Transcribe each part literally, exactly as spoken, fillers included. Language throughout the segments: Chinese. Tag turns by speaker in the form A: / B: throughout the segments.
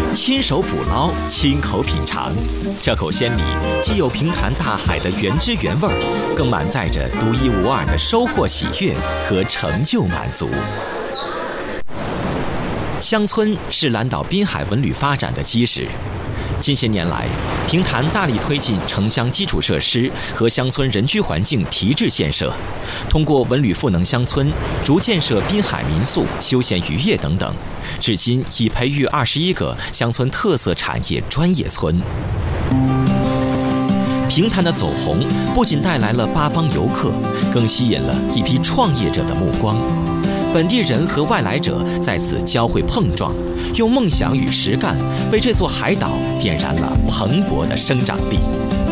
A: 亲手捕捞，亲口品尝，这口鲜米既有平潭大海的原汁原味儿，更满载着独一无二的收获喜悦和成就满足。乡村是兰岛滨海文旅发展的基石。近些年来，平潭大力推进城乡基础设施和乡村人居环境提质建设，通过文旅赋能乡村，逐建设滨海民宿、休闲渔业等等，至今已培育二十一个乡村特色产业专业村。平潭的走红不仅带来了八方游客，更吸引了一批创业者的目光。本地人和外来者在此交汇碰撞，用梦想与实干为这座海岛点燃了蓬勃的生长力。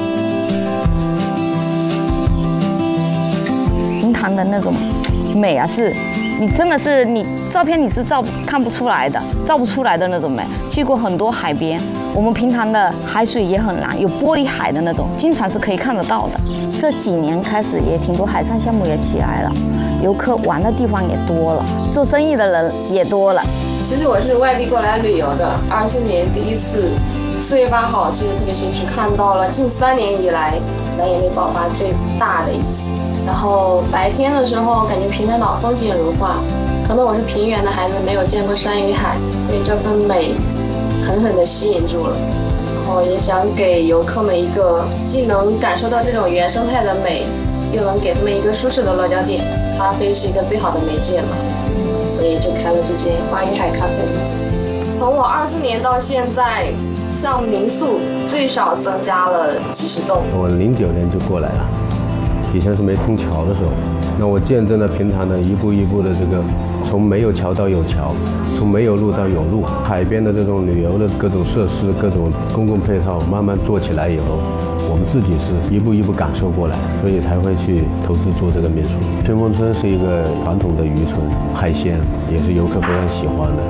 B: 平潭的那种美啊，是你真的是你照片你是照看不出来的，照不出来的那种美。去过很多海边，我们平潭的海水也很蓝，有玻璃海的那种，经常是可以看得到的。这几年开始也挺多海上项目也起来了。游客玩的地方也多了，做生意的人也多了。
C: 其实我是外地过来旅游的，二四年第一次，四月八号记得特别清楚，看到了近三年以来蓝眼泪爆发最大的一次。然后白天的时候，感觉平潭岛风景如画，可能我是平原的孩子，没有见过山与海，被这份美狠狠地吸引住了。然后也想给游客们一个既能感受到这种原生态的美，又能给他们一个舒适的落脚点。咖啡是一个最好的媒介嘛，所以就开了这间花与海咖啡。从我二四年到现在，像民宿最少增加了几十栋。
D: 我零九年就过来了，以前是没通桥的时候，那我见证了平潭的一步一步的这个从没有桥到有桥，从没有路到有路，海边的这种旅游的各种设施、各种公共配套慢慢做起来以后，我们自己是一步一步感受过来，所以才会去投资做这个民宿。春风村是一个传统的渔村，海鲜也是游客非常喜欢的。